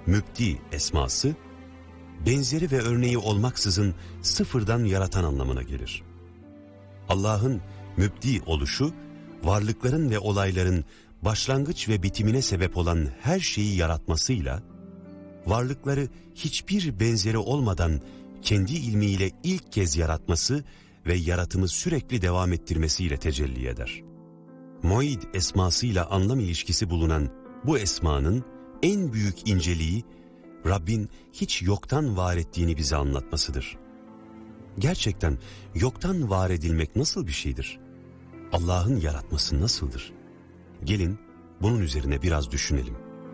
mübdi esması, benzeri ve örneği olmaksızın sıfırdan yaratan anlamına gelir. Allah'ın mübdi oluşu, varlıkların ve olayların başlangıç ve bitimine sebep olan her şeyi yaratmasıyla, varlıkları hiçbir benzeri olmadan kendi ilmiyle ilk kez yaratması ve yaratımı sürekli devam ettirmesiyle tecelli eder. Muid esmasıyla anlam ilişkisi bulunan bu esmanın en büyük inceliği, Rabbin hiç yoktan var ettiğini bize anlatmasıdır. Gerçekten yoktan var edilmek nasıl bir şeydir? Allah'ın yaratması nasıldır? Gelin bunun üzerine biraz düşünelim.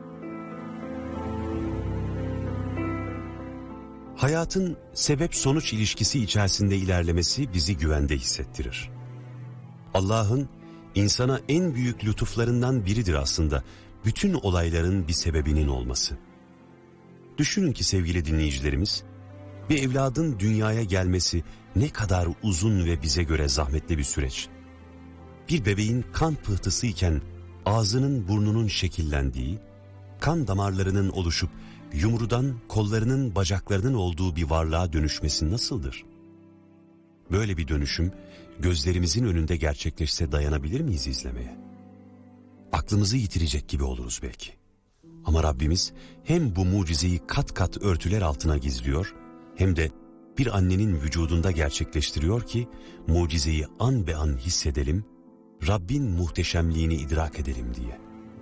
Hayatın sebep-sonuç ilişkisi içerisinde ilerlemesi bizi güvende hissettirir. Allah'ın insana en büyük lütuflarından biridir aslında bütün olayların bir sebebinin olması. Düşünün ki sevgili dinleyicilerimiz, bir evladın dünyaya gelmesi ne kadar uzun ve bize göre zahmetli bir süreç. Bir bebeğin kan pıhtısı iken ağzının burnunun şekillendiği, kan damarlarının oluşup yumrudan kollarının bacaklarının olduğu bir varlığa dönüşmesi nasıldır? Böyle bir dönüşüm gözlerimizin önünde gerçekleşse dayanabilir miyiz izlemeye? Aklımızı yitirecek gibi oluruz belki. Ama Rabbimiz hem bu mucizeyi kat kat örtüler altına gizliyor, hem de bir annenin vücudunda gerçekleştiriyor ki mucizeyi an be an hissedelim, Rabbin muhteşemliğini idrak edelim diye.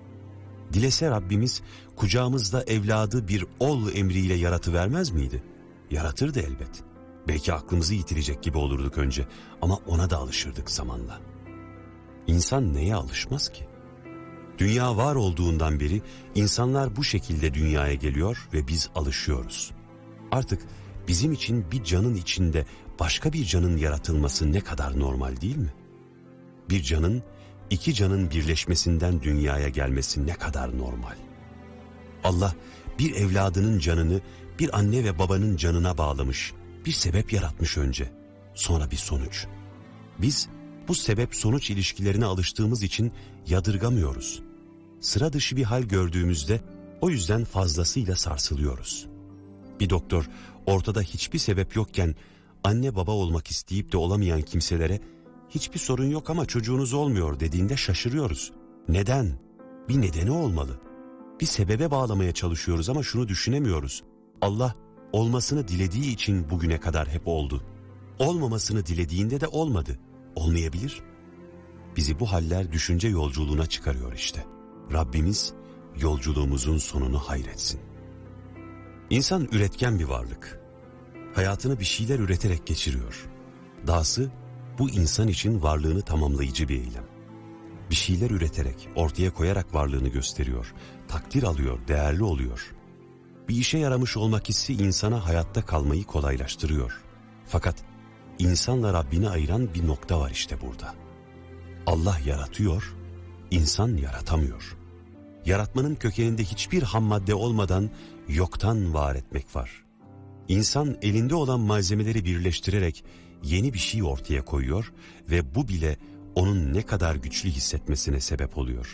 Dilese Rabbimiz kucağımızda evladı bir ol emriyle yaratıvermez miydi? Yaratırdı elbet. Belki aklımızı yitirecek gibi olurduk önce ama ona da alışırdık zamanla. İnsan neye alışmaz ki? Dünya var olduğundan beri insanlar bu şekilde dünyaya geliyor ve biz alışıyoruz. Artık bizim için bir canın içinde başka bir canın yaratılması ne kadar normal değil mi? Bir canın iki canın birleşmesinden dünyaya gelmesi ne kadar normal. Allah bir evladının canını bir anne ve babanın canına bağlamış, bir sebep yaratmış önce, sonra bir sonuç. Biz bu sebep-sonuç ilişkilerine alıştığımız için yadırgamıyoruz. Sıra dışı bir hal gördüğümüzde o yüzden fazlasıyla sarsılıyoruz. Bir doktor ortada hiçbir sebep yokken anne baba olmak isteyip de olamayan kimselere hiçbir sorun yok ama çocuğunuz olmuyor dediğinde şaşırıyoruz. Neden? Bir nedeni olmalı. Bir sebebe bağlamaya çalışıyoruz ama şunu düşünemiyoruz. Allah olmasını dilediği için bugüne kadar hep oldu. Olmamasını dilediğinde de olmadı. Olmayabilir. Bizi bu haller düşünce yolculuğuna çıkarıyor işte. Rabbimiz yolculuğumuzun sonunu hayretsin. İnsan üretken bir varlık. Hayatını bir şeyler üreterek geçiriyor. Dahası bu insan için varlığını tamamlayıcı bir eylem. Bir şeyler üreterek, ortaya koyarak varlığını gösteriyor, takdir alıyor, değerli oluyor. Bir işe yaramış olmak hissi insana hayatta kalmayı kolaylaştırıyor. Fakat insanla Rabbini ayıran bir nokta var işte burada. Allah yaratıyor, insan yaratamıyor. Yaratmanın kökeninde hiçbir ham madde olmadan yoktan var etmek var. İnsan elinde olan malzemeleri birleştirerek yeni bir şey ortaya koyuyor ve bu bile onun ne kadar güçlü hissetmesine sebep oluyor.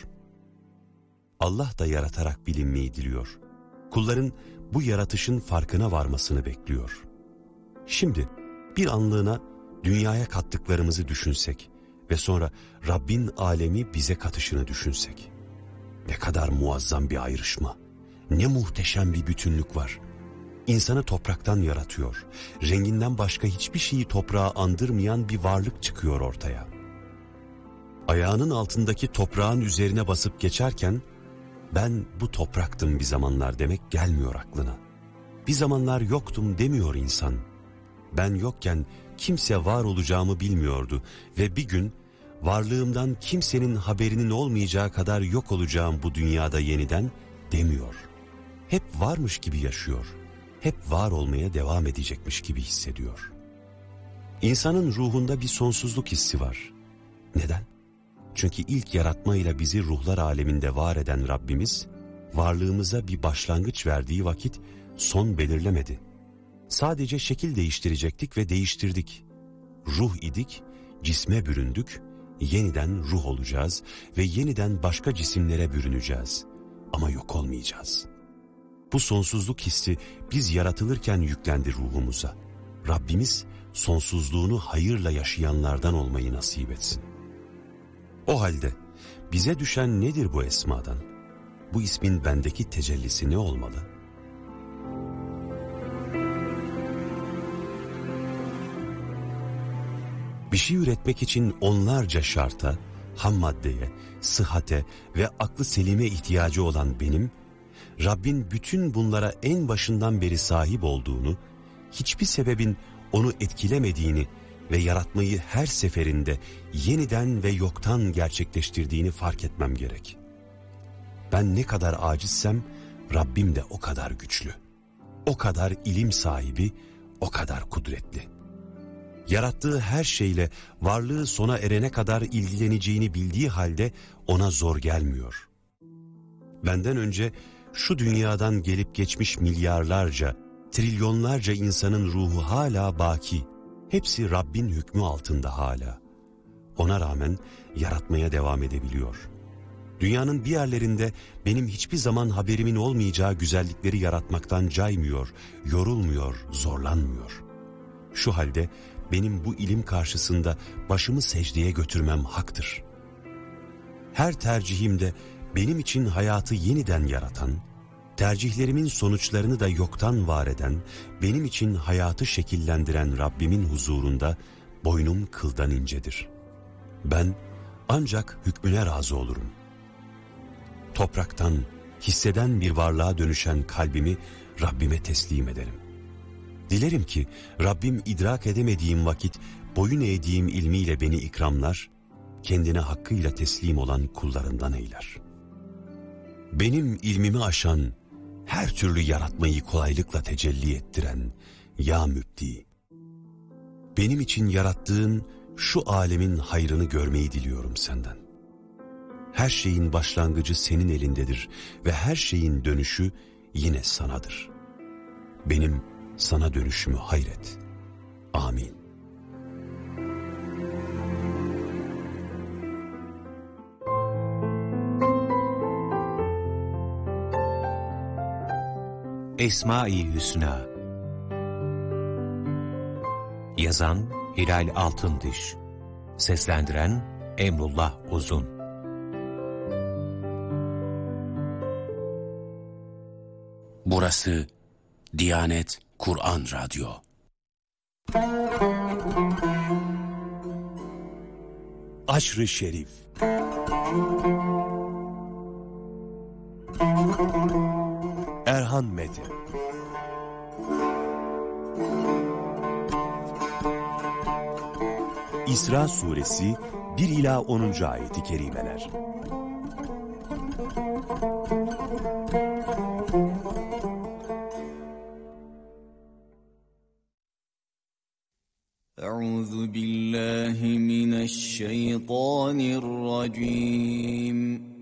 Allah da yaratarak bilinmeyi diliyor. Kulların bu yaratışın farkına varmasını bekliyor. Şimdi bir anlığına dünyaya kattıklarımızı düşünsek ve sonra Rabbin alemi bize katışını düşünsek. Ne kadar muazzam bir ayrışma, ne muhteşem bir bütünlük var. İnsanı topraktan yaratıyor, renginden başka hiçbir şeyi toprağa andırmayan bir varlık çıkıyor ortaya. Ayağının altındaki toprağın üzerine basıp geçerken, ben bu topraktım bir zamanlar demek gelmiyor aklına. Bir zamanlar yoktum demiyor insan. Ben yokken kimse var olacağımı bilmiyordu ve bir gün varlığımdan kimsenin haberinin olmayacağı kadar yok olacağım bu dünyada yeniden demiyor. Hep varmış gibi yaşıyor. Hep var olmaya devam edecekmiş gibi hissediyor. İnsanın ruhunda bir sonsuzluk hissi var. Neden? Çünkü ilk yaratmayla bizi ruhlar aleminde var eden Rabbimiz, varlığımıza bir başlangıç verdiği vakit son belirlemedi. Sadece şekil değiştirecektik ve değiştirdik. Ruh idik, cisme büründük, yeniden ruh olacağız ve yeniden başka cisimlere bürüneceğiz. Ama yok olmayacağız. Bu sonsuzluk hissi biz yaratılırken yüklendi ruhumuza. Rabbimiz sonsuzluğunu hayırla yaşayanlardan olmayı nasip etsin. O halde bize düşen nedir bu esmadan? Bu ismin bendeki tecellisi ne olmalı? Bir şey üretmek için onlarca şarta, ham maddeye, sıhhate ve aklı selime ihtiyacı olan benim, Rabbin bütün bunlara en başından beri sahip olduğunu, hiçbir sebebin onu etkilemediğini ve yaratmayı her seferinde yeniden ve yoktan gerçekleştirdiğini fark etmem gerek. Ben ne kadar acizsem Rabbim de o kadar güçlü. O kadar ilim sahibi, o kadar kudretli. Yarattığı her şeyle varlığı sona erene kadar ilgileneceğini bildiği halde ona zor gelmiyor. Benden önce şu dünyadan gelip geçmiş milyarlarca, trilyonlarca insanın ruhu hala baki. Hepsi Rabbin hükmü altında hala. Ona rağmen yaratmaya devam edebiliyor. Dünyanın bir yerlerinde benim hiçbir zaman haberimin olmayacağı güzellikleri yaratmaktan caymıyor, yorulmuyor, zorlanmıyor. Şu halde benim bu ilim karşısında başımı secdeye götürmem haktır. Her tercihimde benim için hayatı yeniden yaratan, tercihlerimin sonuçlarını da yoktan var eden, benim için hayatı şekillendiren Rabbimin huzurunda boynum kıldan incedir. Ben ancak hükmüne razı olurum. Topraktan, hisseden bir varlığa dönüşen kalbimi Rabbime teslim ederim. Dilerim ki Rabbim idrak edemediğim vakit boyun eğdiğim ilmiyle beni ikramlar, kendine hakkıyla teslim olan kullarından eyler. Benim ilmimi aşan, her türlü yaratmayı kolaylıkla tecelli ettiren ya Mübdi. Benim için yarattığın şu alemin hayrını görmeyi diliyorum senden. Her şeyin başlangıcı senin elindedir ve her şeyin dönüşü yine sanadır. Benim sana dönüşümü hayret. Amin. Esma-i Hüsna. Yazan Hilal Altındiş. Seslendiren Emrullah Uzun. Burası Diyanet Kur'an Radyo. Aşr-ı Şerif. Erhan Mete. İsra Suresi 1 ila 10. ayeti kerimeler. Euzu billahi mineşşeytanirracim.